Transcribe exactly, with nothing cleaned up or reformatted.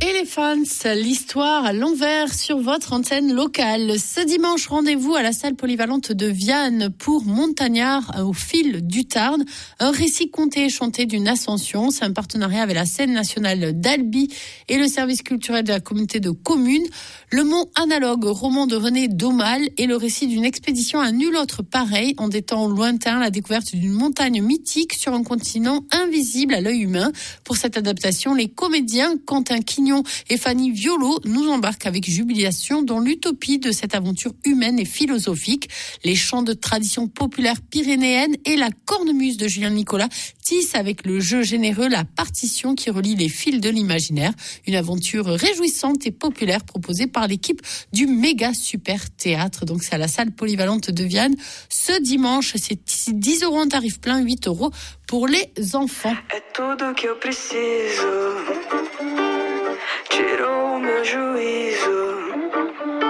Elephants, l'histoire à l'envers sur votre antenne locale. Ce dimanche, rendez-vous à la salle polyvalente de Vianne pour Montagnards au fil du Tarn. Un récit conté et chanté d'une ascension. C'est un partenariat avec la scène nationale d'Albi et le service culturel de la communauté de communes. Le mont analogue, roman de René Daumal, est le récit d'une expédition à nul autre pareil, en des temps lointains, la découverte d'une montagne mythique sur un continent invisible à l'œil humain. Pour cette adaptation, les comédiens Quentin Quignon et Fanny Violo nous embarquent avec jubilation dans l'utopie de cette aventure humaine et philosophique. Les chants de tradition populaire pyrénéenne et la cornemuse de Julien Nicolas tissent avec le jeu généreux la partition qui relie les fils de l'imaginaire. Une aventure réjouissante et populaire proposée par l'équipe du méga super théâtre. Donc c'est à la salle polyvalente de Vianne. Ce dimanche, c'est dix euros en tarif plein, huit euros pour les enfants. É tudo que eu preciso.